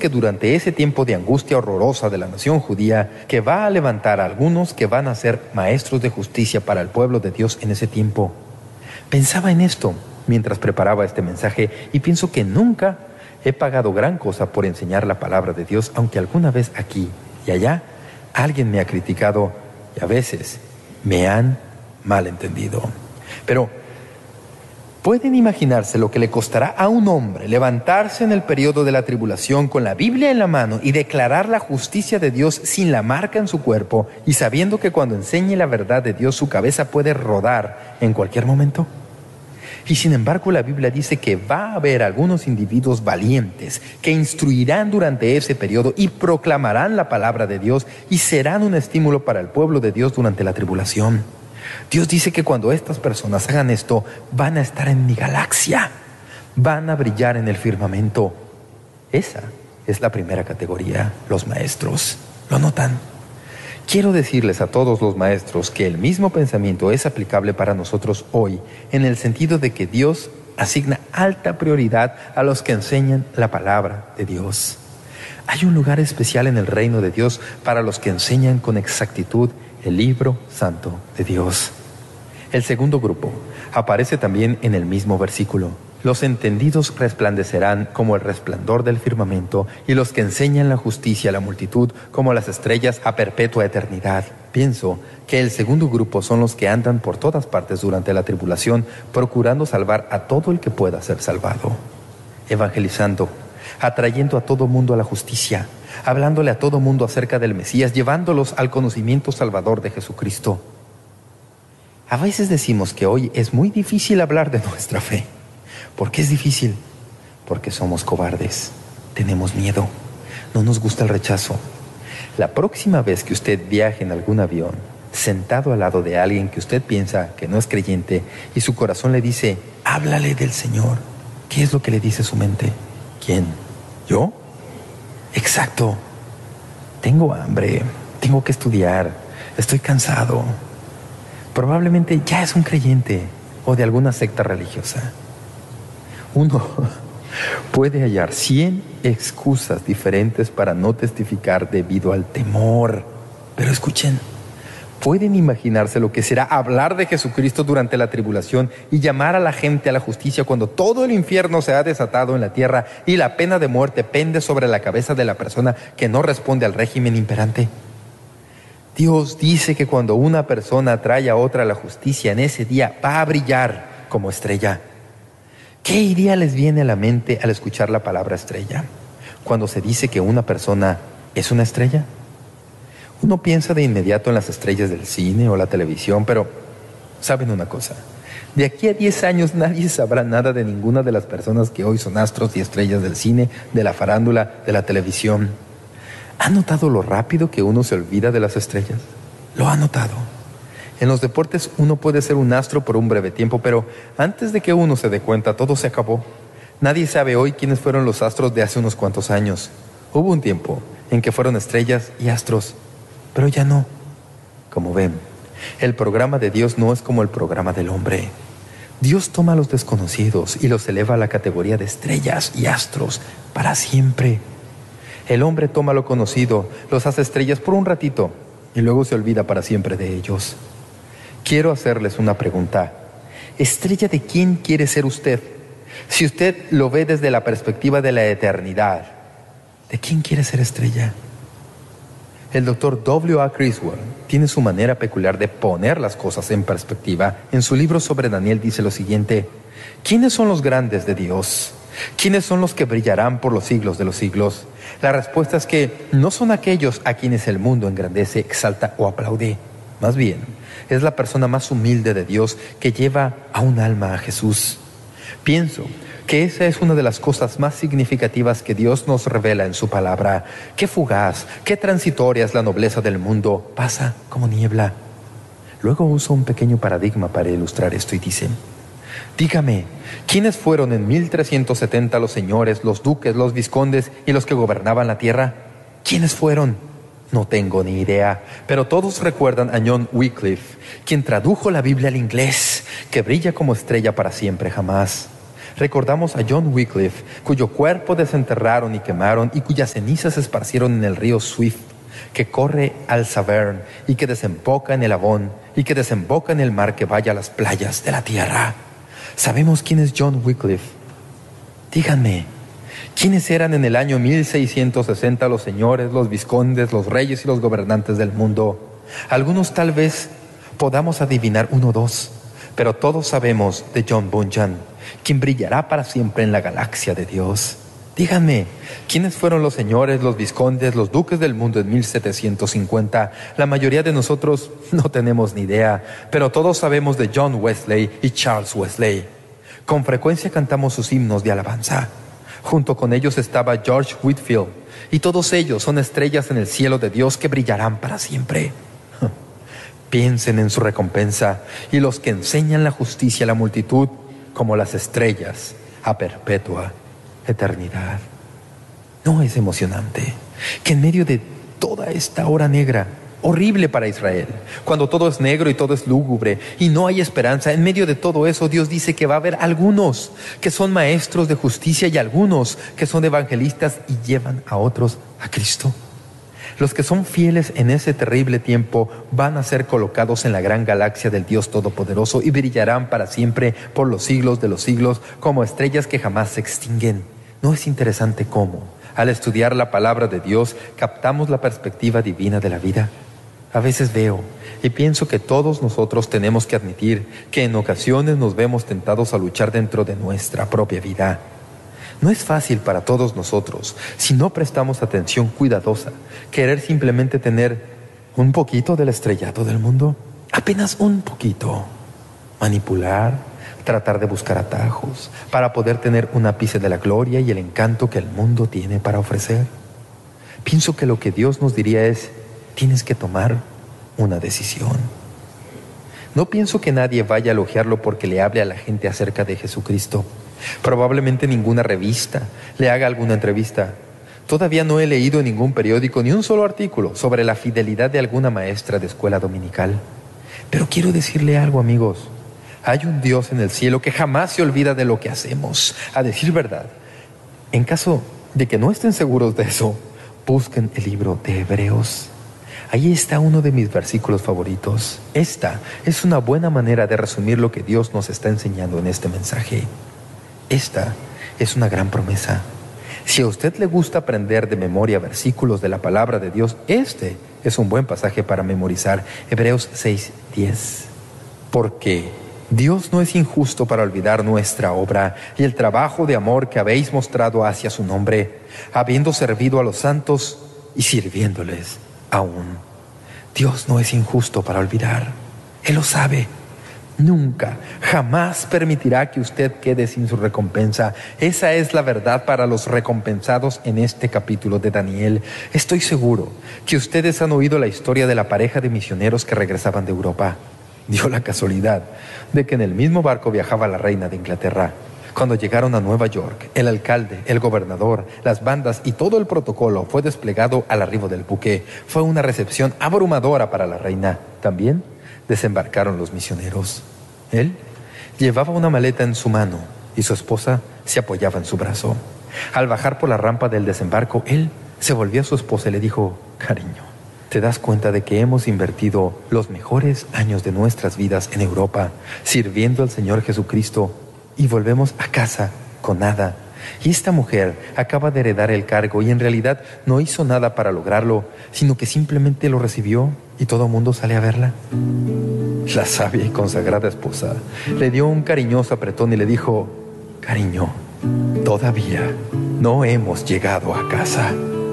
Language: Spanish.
que durante ese tiempo de angustia horrorosa de la nación judía, que va a levantar a algunos que van a ser maestros de justicia para el pueblo de Dios en ese tiempo. Pensaba en esto mientras preparaba este mensaje y pienso que nunca he pagado gran cosa por enseñar la palabra de Dios, aunque alguna vez aquí y allá alguien me ha criticado y a veces me han malentendido. Pero ¿pueden imaginarse lo que le costará a un hombre levantarse en el periodo de la tribulación con la Biblia en la mano y declarar la justicia de Dios sin la marca en su cuerpo y sabiendo que cuando enseñe la verdad de Dios su cabeza puede rodar en cualquier momento? Y sin embargo la Biblia dice que va a haber algunos individuos valientes que instruirán durante ese periodo y proclamarán la palabra de Dios y serán un estímulo para el pueblo de Dios durante la tribulación. Dios dice que cuando estas personas hagan esto, van a estar en mi galaxia, van a brillar en el firmamento. Esa es la primera categoría, los maestros. ¿Lo notan? Quiero decirles a todos los maestros que el mismo pensamiento es aplicable para nosotros hoy, en el sentido de que Dios asigna alta prioridad a los que enseñan la palabra de Dios. Hay un lugar especial en el reino de Dios para los que enseñan con exactitud el libro santo de Dios. El segundo grupo aparece también en el mismo versículo. Los entendidos resplandecerán como el resplandor del firmamento, y los que enseñan la justicia a la multitud como las estrellas a perpetua eternidad. Pienso que el segundo grupo son los que andan por todas partes durante la tribulación, procurando salvar a todo el que pueda ser salvado, evangelizando, atrayendo a todo mundo a la justicia, hablándole a todo mundo acerca del Mesías, llevándolos al conocimiento salvador de Jesucristo. A veces decimos que hoy es muy difícil hablar de nuestra fe. ¿Por qué es difícil? Porque somos cobardes, tenemos miedo, no nos gusta el rechazo. La próxima vez que usted viaje en algún avión, sentado al lado de alguien que usted piensa que no es creyente y su corazón le dice, háblale del Señor, ¿qué es lo que le dice su mente? ¿Quién? ¿Yo? Exacto. Tengo hambre, tengo que estudiar, estoy cansado. Probablemente ya es un creyente o de alguna secta religiosa. Uno puede hallar 100 excusas diferentes para no testificar debido al temor. Pero escuchen, ¿pueden imaginarse lo que será hablar de Jesucristo durante la tribulación y llamar a la gente a la justicia cuando todo el infierno se ha desatado en la tierra y la pena de muerte pende sobre la cabeza de la persona que no responde al régimen imperante? Dios dice que cuando una persona trae a otra a la justicia, en ese día va a brillar como estrella. ¿Qué idea les viene a la mente al escuchar la palabra estrella? Cuando se dice que una persona es una estrella, uno piensa de inmediato en las estrellas del cine o la televisión, pero ¿saben una cosa? De aquí a 10 años nadie sabrá nada de ninguna de las personas que hoy son astros y estrellas del cine, de la farándula, de la televisión. ¿Han notado lo rápido que uno se olvida de las estrellas? ¿Lo ha notado? En los deportes uno puede ser un astro por un breve tiempo, pero antes de que uno se dé cuenta, todo se acabó. Nadie sabe hoy quiénes fueron los astros de hace unos cuantos años. Hubo un tiempo en que fueron estrellas y astros, pero ya no. Como ven, el programa de Dios no es como el programa del hombre. Dios toma a los desconocidos y los eleva a la categoría de estrellas y astros para siempre. El hombre toma lo conocido, los hace estrellas por un ratito y luego se olvida para siempre de ellos. Quiero hacerles una pregunta. ¿Estrella de quién quiere ser usted? Si usted lo ve desde la perspectiva de la eternidad, ¿de quién quiere ser estrella? El Dr. W.A. Criswell tiene su manera peculiar de poner las cosas en perspectiva. En su libro sobre Daniel dice lo siguiente: ¿quiénes son los grandes de Dios? ¿Quiénes son los que brillarán por los siglos de los siglos? La respuesta es que no son aquellos a quienes el mundo engrandece, exalta o aplaude. Más bien, es la persona más humilde de Dios que lleva a un alma a Jesús. Pienso que esa es una de las cosas más significativas que Dios nos revela en su palabra. Qué fugaz, qué transitoria es la nobleza del mundo, pasa como niebla. Luego usa un pequeño paradigma para ilustrar esto y dice: dígame, ¿quiénes fueron en 1370 los señores, los duques, los vizcondes y los que gobernaban la tierra? ¿Quiénes fueron? No tengo ni idea, pero todos recuerdan a John Wycliffe, quien tradujo la Biblia al inglés, que brilla como estrella para siempre jamás. Recordamos a John Wycliffe, cuyo cuerpo desenterraron y quemaron y cuyas cenizas se esparcieron en el río Swift, que corre al Severn y que desemboca en el Avon y que desemboca en el mar que vaya a las playas de la tierra. ¿Sabemos quién es John Wycliffe? Díganme, ¿quiénes eran en el año 1660 los señores, los vizcondes, los reyes y los gobernantes del mundo? Algunos tal vez podamos adivinar uno o dos, pero todos sabemos de John Bunyan, quien brillará para siempre en la galaxia de Dios. Díganme, ¿quiénes fueron los señores, los vizcondes, los duques del mundo en 1750? La mayoría de nosotros no tenemos ni idea, pero todos sabemos de John Wesley y Charles Wesley. Con frecuencia cantamos sus himnos de alabanza. Junto con ellos estaba George Whitefield, y todos ellos son estrellas en el cielo de Dios que brillarán para siempre. Piensen en su recompensa, y los que enseñan la justicia a la multitud como las estrellas a perpetua eternidad. ¿No es emocionante que en medio de toda esta hora negra, horrible para Israel, cuando todo es negro y todo es lúgubre y no hay esperanza, en medio de todo eso Dios dice que va a haber algunos que son maestros de justicia y algunos que son evangelistas y llevan a otros a Cristo? Los que son fieles en ese terrible tiempo van a ser colocados en la gran galaxia del Dios Todopoderoso y brillarán para siempre por los siglos de los siglos como estrellas que jamás se extinguen. ¿No es interesante cómo, al estudiar la palabra de Dios, captamos la perspectiva divina de la vida? A veces veo y pienso que todos nosotros tenemos que admitir que en ocasiones nos vemos tentados a luchar dentro de nuestra propia vida. No es fácil para todos nosotros, si no prestamos atención cuidadosa, querer simplemente tener un poquito del estrellato del mundo, apenas un poquito. Manipular, tratar de buscar atajos para poder tener un ápice de la gloria y el encanto que el mundo tiene para ofrecer. Pienso que lo que Dios nos diría es: tienes que tomar una decisión. No pienso que nadie vaya a elogiarlo porque le hable a la gente acerca de Jesucristo. Probablemente ninguna revista le haga alguna entrevista. Todavía no he leído en ningún periódico ni un solo artículo sobre la fidelidad de alguna maestra de escuela dominical. Pero quiero decirle algo, amigos. Hay un Dios en el cielo que jamás se olvida de lo que hacemos. A decir verdad, en caso de que no estén seguros de eso, busquen el libro de Hebreos. Ahí está uno de mis versículos favoritos. Esta es una buena manera de resumir lo que Dios nos está enseñando en este mensaje. Esta es una gran promesa. Si a usted le gusta aprender de memoria versículos de la palabra de Dios, este es un buen pasaje para memorizar. Hebreos 6:10. Porque Dios no es injusto para olvidar nuestra obra y el trabajo de amor que habéis mostrado hacia su nombre, habiendo servido a los santos y sirviéndoles aún. Dios no es injusto para olvidar. Él lo sabe. Nunca, jamás permitirá que usted quede sin su recompensa. Esa es la verdad para los recompensados en este capítulo de Daniel. Estoy seguro que ustedes han oído la historia de la pareja de misioneros que regresaban de Europa. Dio la casualidad de que en el mismo barco viajaba la reina de Inglaterra. Cuando llegaron a Nueva York, el alcalde, el gobernador, las bandas y todo el protocolo fue desplegado al arribo del buque. Fue una recepción abrumadora para la reina. También desembarcaron los misioneros. Él llevaba una maleta en su mano y su esposa se apoyaba en su brazo. Al bajar por la rampa del desembarco, él se volvió a su esposa y le dijo: cariño, ¿te das cuenta de que hemos invertido los mejores años de nuestras vidas en Europa sirviendo al Señor Jesucristo y volvemos a casa con nada? Y esta mujer acaba de heredar el cargo y en realidad no hizo nada para lograrlo, sino que simplemente lo recibió y todo el mundo sale a verla. La sabia y consagrada esposa le dio un cariñoso apretón y le dijo: cariño, todavía no hemos llegado a casa.